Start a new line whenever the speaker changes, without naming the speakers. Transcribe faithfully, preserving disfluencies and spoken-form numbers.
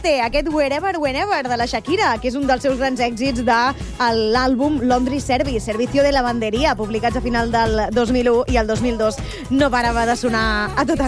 té aquest Wherever, Whenever de la Shakira, que és un dels seus grans èxits de l'àlbum Laundry Service, Servicio de Lavanderia, publicats a final del dos mil u, i el dos mil dos no parava de sonar a tot arreu.